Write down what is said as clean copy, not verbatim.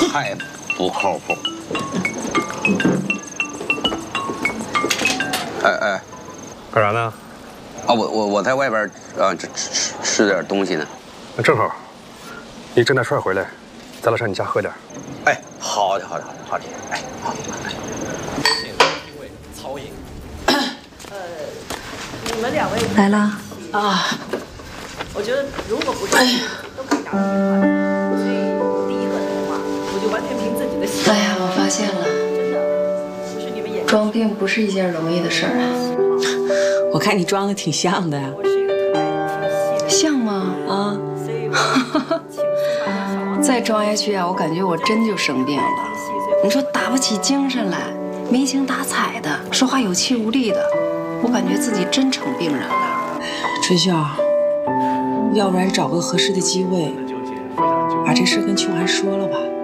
太不靠谱。哎， 干啥呢？ 啊，我在外边啊，吃点东西呢。 那正好，你整点串回来，咱俩上你家喝点。 哎，好的，哎，好。 曹颖， 你们两位来了啊！我觉得如果不是都可以打到电话的，所以第一个通话我就完全凭自己的喜好。 哎呀，我发现了， 真的不是你们演装病不是一件容易的事儿啊。 我看你装的挺像的呀。 我是一个特别挺细的， 像吗？ 啊，所以我请司马家小王再装下去啊，我感觉我真就生病了。你说打不起精神来，没精打采的，说话有气无力的，我感觉自己真成病人了。 春秀，要不然找个合适的机会，把这事跟秋寒说了吧。